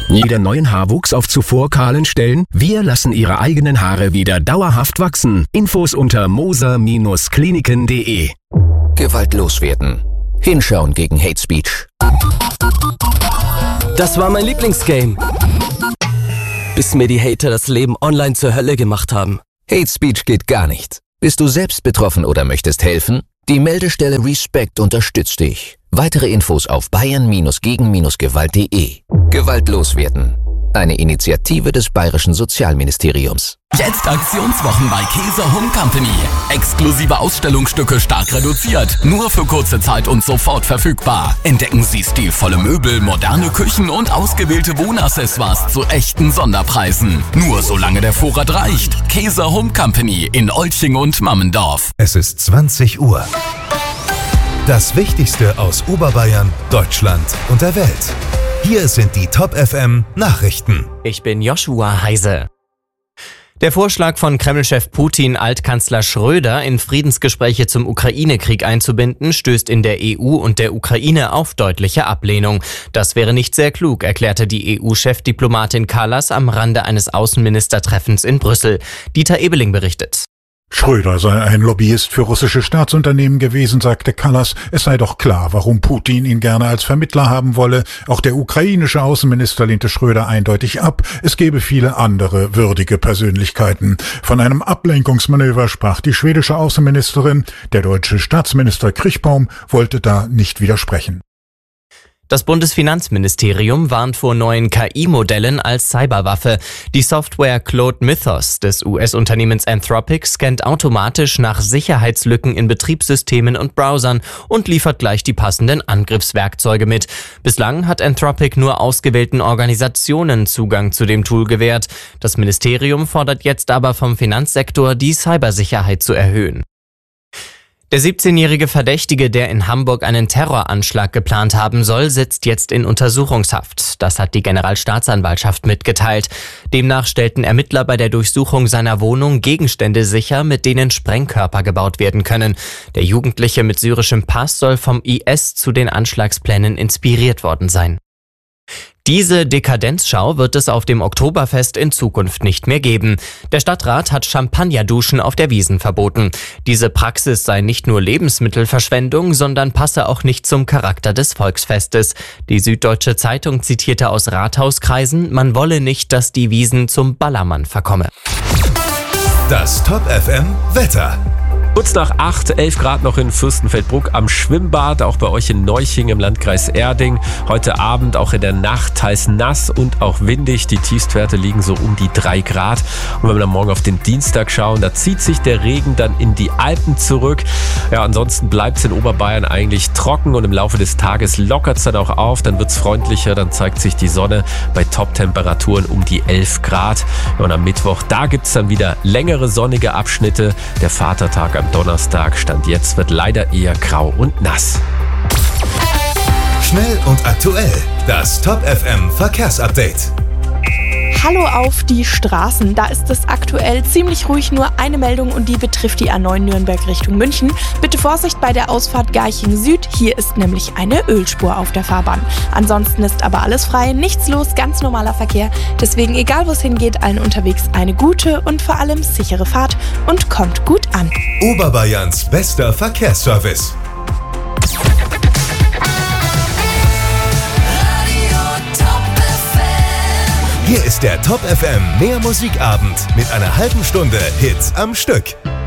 Wieder neuen Haarwuchs auf zuvor kahlen Stellen? Wir lassen Ihre eigenen Haare wieder dauerhaft wachsen. Infos unter moser-kliniken.de. Gewalt loswerden. Hinschauen gegen Hate Speech. Das war mein Lieblingsgame. Bis mir die Hater das Leben online zur Hölle gemacht haben. Hate Speech geht gar nicht. Bist du selbst betroffen oder möchtest helfen? Die Meldestelle Respect unterstützt dich. Weitere Infos auf bayern-gegen-gewalt.de. Gewalt loswerden. Eine Initiative des Bayerischen Sozialministeriums. Jetzt Aktionswochen bei Käse Home Company. Exklusive Ausstellungsstücke stark reduziert. Nur für kurze Zeit und sofort verfügbar. Entdecken Sie stilvolle Möbel, moderne Küchen und ausgewählte Wohnaccessoires zu echten Sonderpreisen. Nur solange der Vorrat reicht. Käse Home Company in Olching und Mammendorf. Es ist 20 Uhr. Das Wichtigste aus Oberbayern, Deutschland und der Welt. Hier sind die Top FM Nachrichten. Ich bin Joshua Heise. Der Vorschlag von Kreml-Chef Putin, Altkanzler Schröder in Friedensgespräche zum Ukraine-Krieg einzubinden, stößt in der EU und der Ukraine auf deutliche Ablehnung. Das wäre nicht sehr klug, erklärte die EU-Chefdiplomatin Kallas am Rande eines Außenministertreffens in Brüssel. Dieter Ebeling berichtet. Schröder sei ein Lobbyist für russische Staatsunternehmen gewesen, sagte Kallas. Es sei doch klar, warum Putin ihn gerne als Vermittler haben wolle. Auch der ukrainische Außenminister lehnte Schröder eindeutig ab. Es gebe viele andere würdige Persönlichkeiten. Von einem Ablenkungsmanöver sprach die schwedische Außenministerin. Der deutsche Staatsminister Krichbaum wollte da nicht widersprechen. Das Bundesfinanzministerium warnt vor neuen KI-Modellen als Cyberwaffe. Die Software Claude Mythos des US-Unternehmens Anthropic scannt automatisch nach Sicherheitslücken in Betriebssystemen und Browsern und liefert gleich die passenden Angriffswerkzeuge mit. Bislang hat Anthropic nur ausgewählten Organisationen Zugang zu dem Tool gewährt. Das Ministerium fordert jetzt aber vom Finanzsektor, die Cybersicherheit zu erhöhen. Der 17-jährige Verdächtige, der in Hamburg einen Terroranschlag geplant haben soll, sitzt jetzt in Untersuchungshaft. Das hat die Generalstaatsanwaltschaft mitgeteilt. Demnach stellten Ermittler bei der Durchsuchung seiner Wohnung Gegenstände sicher, mit denen Sprengkörper gebaut werden können. Der Jugendliche mit syrischem Pass soll vom IS zu den Anschlagsplänen inspiriert worden sein. Diese Dekadenzschau wird es auf dem Oktoberfest in Zukunft nicht mehr geben. Der Stadtrat hat Champagnerduschen auf der Wiesn verboten. Diese Praxis sei nicht nur Lebensmittelverschwendung, sondern passe auch nicht zum Charakter des Volksfestes. Die Süddeutsche Zeitung zitierte aus Rathauskreisen, man wolle nicht, dass die Wiesn zum Ballermann verkomme. Das Top FM Wetter. Kurz nach 8, 11 Grad noch in Fürstenfeldbruck am Schwimmbad, auch bei euch in Neuching im Landkreis Erding. Heute Abend auch in der Nacht teils nass und auch windig. Die Tiefstwerte liegen so um die 3 Grad. Und wenn wir dann morgen auf den Dienstag schauen, da zieht sich der Regen dann in die Alpen zurück. Ja, ansonsten bleibt es in Oberbayern eigentlich trocken und im Laufe des Tages lockert es dann auch auf. Dann wird es freundlicher, dann zeigt sich die Sonne bei Top-Temperaturen um die 11 Grad. Ja, und am Mittwoch, da gibt es dann wieder längere sonnige Abschnitte. Der Vatertag am Donnerstag, Stand jetzt, wird leider eher grau und nass. Schnell und aktuell. Das Top FM Verkehrsupdate. Hallo auf die Straßen. Da ist es aktuell ziemlich ruhig, nur eine Meldung und die betrifft die A9 Nürnberg Richtung München. Bitte Vorsicht bei der Ausfahrt Garching Süd. Hier ist nämlich eine Ölspur auf der Fahrbahn. Ansonsten ist aber alles frei, nichts los, ganz normaler Verkehr. Deswegen, egal wo es hingeht, allen unterwegs eine gute und vor allem sichere Fahrt und kommt gut an. Oberbayerns bester Verkehrsservice. Hier ist der Top FM Mehr Musikabend mit einer halben Stunde Hits am Stück.